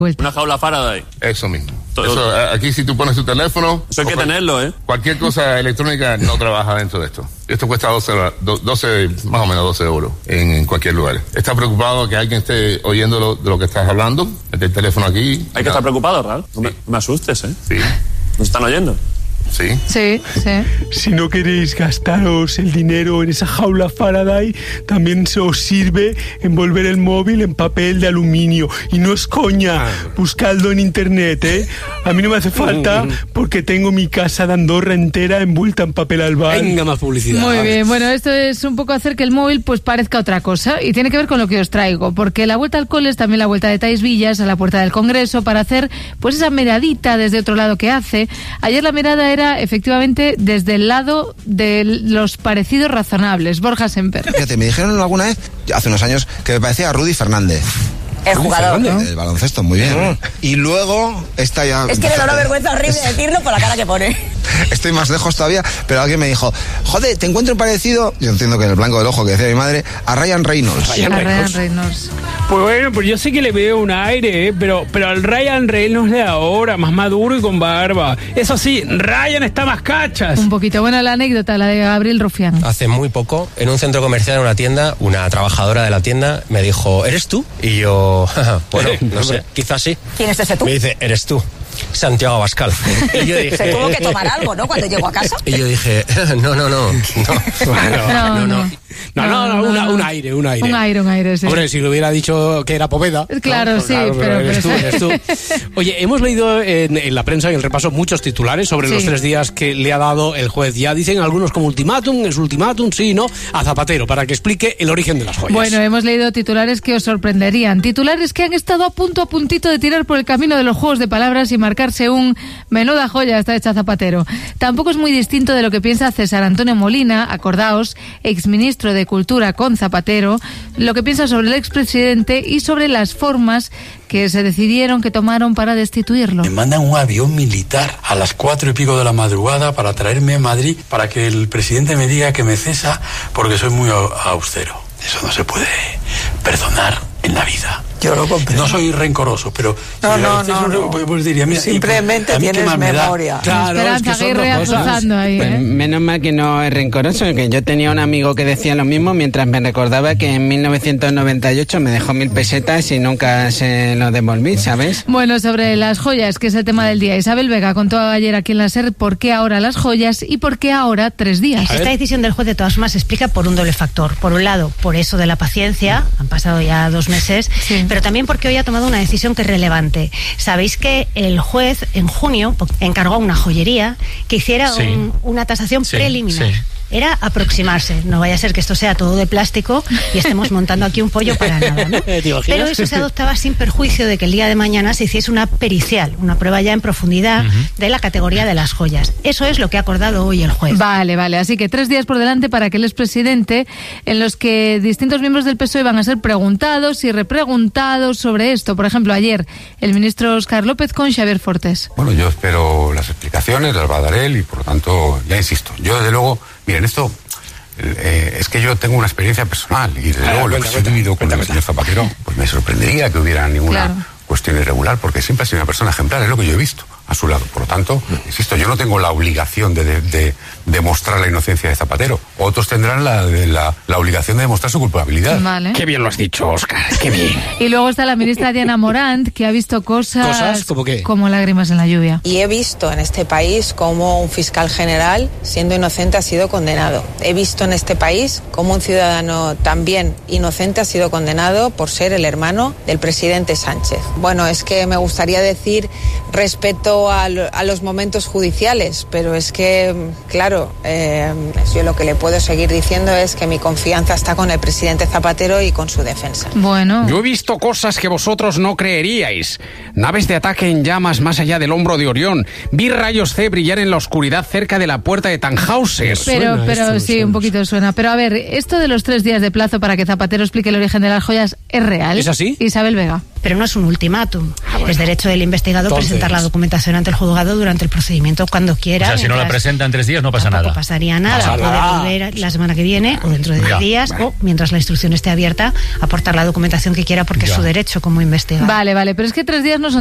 Una jaula Faraday. Eso mismo. Eso, aquí si tú pones tu teléfono... Eso hay que tenerlo, ¿eh? Cualquier cosa electrónica no trabaja dentro de esto. Esto cuesta 12 más o menos 12 euros en cualquier lugar. ¿Estás preocupado que alguien esté oyendo de lo que estás hablando? Mete el teléfono aquí. Hay que estar preocupado, ¿verdad? No me asustes, ¿eh? Sí. ¿Nos están oyendo? Sí. Sí. Si no queréis gastaros el dinero en esa jaula Faraday, también se os sirve envolver el móvil en papel de aluminio. Y no es coña, buscadlo en internet, ¿eh? A mí no me hace falta porque tengo mi casa de Andorra entera envuelta en papel albal. Venga, más publicidad. Muy bien, bueno, esto es un poco hacer que el móvil pues parezca otra cosa y tiene que ver con lo que os traigo, porque la vuelta al cole es también la vuelta de Thais Villas a la puerta del Congreso para hacer pues esa miradita desde otro lado que hace. Ayer la mirada era efectivamente desde el lado de los parecidos razonables. Borja Semper. Fíjate, me dijeron alguna vez, hace unos años, que me parecía a Rudy Fernández. El jugador, ¿no? El baloncesto, muy bien. Y luego está ya... Es que le da una vergüenza horrible decirlo por la cara que pone. Estoy más lejos todavía, pero alguien me dijo, joder, te encuentro parecido, yo entiendo que en el blanco del ojo que decía mi madre, a Ryan Reynolds. Ryan Reynolds. Pues bueno, pues yo sé que le veo un aire, pero al Ryan Reynolds de ahora, más maduro y con barba. Eso sí, Ryan está más cachas. Un poquito. Bueno, la anécdota, la de Gabriel Rufián. Hace muy poco, en un centro comercial, en una tienda, una trabajadora de la tienda me dijo, ¿eres tú? Y yo, bueno, no sé, quizás sí. ¿Quién es ese tú? Me dice, ¿eres tú? Santiago Abascal. Y yo dije... Se tuvo que tomar algo, ¿no? Cuando llegó a casa. Y yo dije, no. Un aire. Un aire, sí. Hombre, si le hubiera dicho que era Poveda. Claro, ¿no? sí, pero eres tú. Oye, hemos leído en la prensa y en el repaso muchos titulares sobre los 3 días que le ha dado el juez. Ya dicen algunos como ultimátum, es ultimátum, sí, no, a Zapatero, para que explique el origen de las joyas. Bueno, hemos leído titulares que os sorprenderían. Titulares que han estado a puntito de tirar por el camino de los juegos de palabras y marcarse un menuda joya está hecha Zapatero. Tampoco es muy distinto de lo que piensa César Antonio Molina, acordaos, exministro de Cultura con Zapatero, lo que piensa sobre el expresidente y sobre las formas que se decidieron, que tomaron para destituirlo. Me mandan un avión militar a las 4 y pico de la madrugada para traerme a Madrid para que el presidente me diga que me cesa porque soy muy austero. Eso no se puede perdonar en la vida. Yo lo comprendo. No soy rencoroso, pero... Pues diría, mira, simplemente tienes memoria. Claro, Esperanza Aguirre acusando ahí, pues, menos mal que no es rencoroso, que yo tenía un amigo que decía lo mismo mientras me recordaba que en 1998 me dejó 1.000 pesetas y nunca se lo devolví, ¿sabes? Bueno, sobre las joyas, que es el tema del día. Isabel Vega contó ayer aquí en la SER por qué ahora las joyas y por qué ahora 3 días. Esta decisión del juez de todas formas se explica por un doble factor. Por un lado, por eso de la paciencia, han pasado ya 2 meses, pero también porque hoy ha tomado una decisión que es relevante. Sabéis que el juez en junio encargó a una joyería que hiciera una tasación preliminar. Era aproximarse, no vaya a ser que esto sea todo de plástico y estemos montando aquí un pollo para nada, ¿no? Pero eso se adoptaba sin perjuicio de que el día de mañana se hiciese una pericial, una prueba ya en profundidad de la categoría de las joyas. Eso es lo que ha acordado hoy el juez. Vale, así que 3 días por delante para que el expresidente, en los que distintos miembros del PSOE van a ser preguntados y repreguntados sobre esto. Por ejemplo, ayer el ministro Óscar López con Xavier Fortes. Bueno, yo espero las explicaciones, las va a dar él y por lo tanto, ya insisto, yo desde luego, miren, esto es que yo tengo una experiencia personal y desde luego lo que he vivido con el señor Zapatero, pues me sorprendería que hubiera ninguna cuestión irregular, porque siempre ha sido una persona ejemplar, es lo que yo he visto a su lado. Por lo tanto, insisto, yo no tengo la obligación de demostrar la inocencia de Zapatero. Otros tendrán la obligación de demostrar su culpabilidad. Vale. Qué bien lo has dicho, Óscar, qué bien. Y luego está la ministra Diana Morant, que ha visto cosas ¿Cómo qué? Como lágrimas en la lluvia. Y he visto en este país cómo un fiscal general, siendo inocente, ha sido condenado. He visto en este país cómo un ciudadano también inocente ha sido condenado por ser el hermano del presidente Sánchez. Bueno, es que me gustaría decir respeto a los momentos judiciales, pero es que, claro, yo lo que le puedo seguir diciendo es que mi confianza está con el presidente Zapatero y con su defensa. Bueno. Yo he visto cosas que vosotros no creeríais. Naves de ataque en llamas más allá del hombro de Orión. Vi rayos C brillar en la oscuridad cerca de la puerta de Tannhauser. Pero sí, un poquito suena. Pero a ver, esto de los 3 días de plazo para que Zapatero explique el origen de las joyas, ¿es real? ¿Es así? Isabel Vega. pero no es un ultimátum. Es derecho del investigado presentar la documentación ante el juzgado durante el procedimiento cuando quiera. O sea, si no la presenta en 3 días no pasa nada. No pasaría nada. Puede volver la semana que viene o dentro de 10 días o mientras la instrucción esté abierta aportar la documentación que quiera porque es su derecho como investigador. Vale, pero es que 3 días no son